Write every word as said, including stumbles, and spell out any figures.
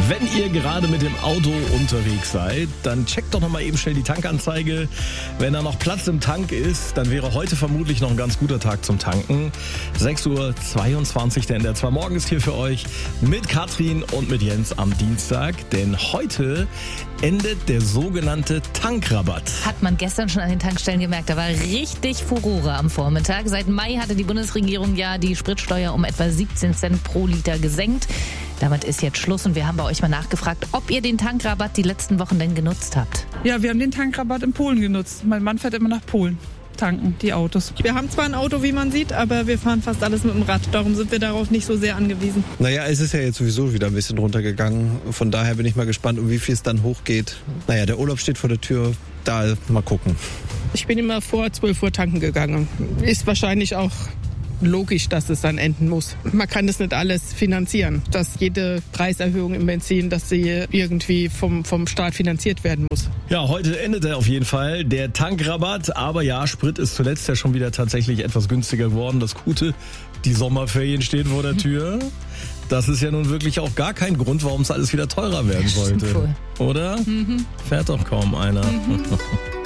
Wenn ihr gerade mit dem Auto unterwegs seid, dann checkt doch noch mal eben schnell die Tankanzeige. Wenn da noch Platz im Tank ist, dann wäre heute vermutlich noch ein ganz guter Tag zum Tanken. sechs Uhr zweiundzwanzig, der N D R zwei Morgen ist hier für euch mit Katrin und mit Jens am Dienstag. Denn heute endet der sogenannte Tankrabatt. Hat man gestern schon an den Tankstellen gemerkt, da war richtig Furore am Vormittag. Seit Mai hatte die Bundesregierung ja die Spritsteuer um etwa siebzehn Cent pro Liter gesenkt. Damit ist jetzt Schluss und wir haben bei euch mal nachgefragt, ob ihr den Tankrabatt die letzten Wochen denn genutzt habt. Ja, wir haben den Tankrabatt in Polen genutzt. Mein Mann fährt immer nach Polen tanken, die Autos. Wir haben zwar ein Auto, wie man sieht, aber wir fahren fast alles mit dem Rad. Darum sind wir darauf nicht so sehr angewiesen. Naja, es ist ja jetzt sowieso wieder ein bisschen runtergegangen. Von daher bin ich mal gespannt, um wie viel es dann hochgeht. Naja, der Urlaub steht vor der Tür. Da mal gucken. Ich bin immer vor zwölf Uhr tanken gegangen. Ist wahrscheinlich auch logisch, dass es dann enden muss. Man kann das nicht alles finanzieren, dass jede Preiserhöhung im Benzin, dass sie irgendwie vom, vom Staat finanziert werden muss. Ja, heute endet er auf jeden Fall, der Tankrabatt. Aber ja, Sprit ist zuletzt ja schon wieder tatsächlich etwas günstiger geworden. Das Gute, die Sommerferien stehen vor der Tür. Das ist ja nun wirklich auch gar kein Grund, warum es alles wieder teurer werden sollte. Oder? Mhm. Fährt doch kaum einer. Mhm.